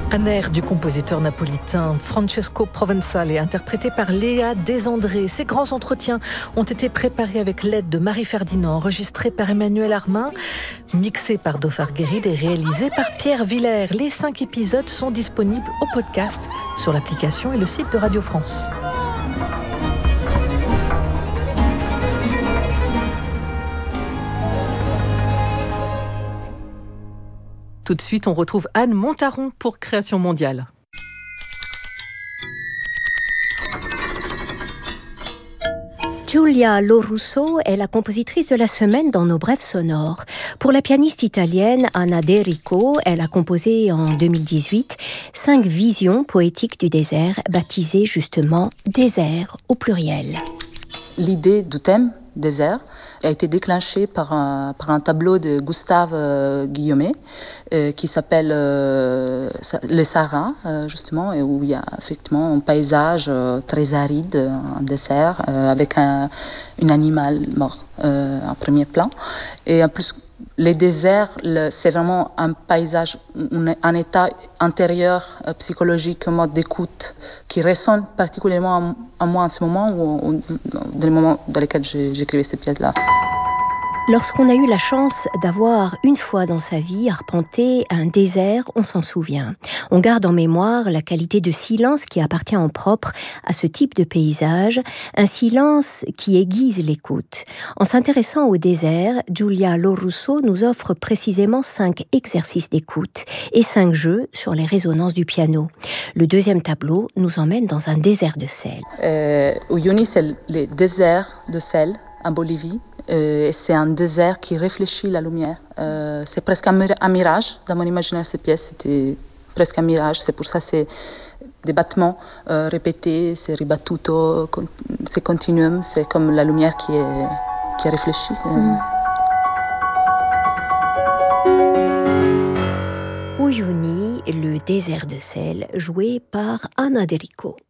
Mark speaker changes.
Speaker 1: Un air du compositeur napolitain Francesco Provenzale, interprété par Léa Desandré. Ces grands entretiens ont été préparés avec l'aide de Marie Ferdinand, enregistrés par Emmanuel Armin, mixés par Dofar Guéride et réalisés par Pierre Villers. Les 5 épisodes sont disponibles au podcast sur l'application et le site de Radio France. Tout de suite, on retrouve Anne Montaron pour Création mondiale.
Speaker 2: Giulia Lorusso est la compositrice de la semaine dans nos brèves sonores. Pour la pianiste italienne Anna De Rico, elle a composé en 2018 5 visions poétiques du désert, baptisées justement « Désert » au pluriel.
Speaker 3: L'idée du thème « désert » a été déclenchée par un tableau de Gustave Guillaumet qui s'appelle Le Sahara, justement, et où il y a effectivement un paysage très aride, un désert, avec un animal mort en premier plan. Et en plus, les déserts, c'est vraiment un paysage, un état intérieur, psychologique, un mode d'écoute qui résonne particulièrement à moi en ce moment, ou dans les moments dans lesquels j'écrivais ces pièces-là.
Speaker 2: Lorsqu'on a eu la chance d'avoir une fois dans sa vie arpenté un désert, on s'en souvient. On garde en mémoire la qualité de silence qui appartient en propre à ce type de paysage, un silence qui aiguise l'écoute. En s'intéressant au désert, Giulia Lorusso nous offre précisément 5 exercices d'écoute et 5 jeux sur les résonances du piano. Le deuxième tableau nous emmène dans un désert de sel.
Speaker 3: Uyuni, c'est le désert de sel en Bolivie. C'est un désert qui réfléchit la lumière. C'est presque un mirage. Dans mon imaginaire, ces pièces, c'était presque un mirage. C'est pour ça que c'est des battements répétés, c'est ribattuto, c'est continuum. C'est comme la lumière qui est réfléchie.
Speaker 2: Uyuni, le désert de sel, joué par Anna De Rico.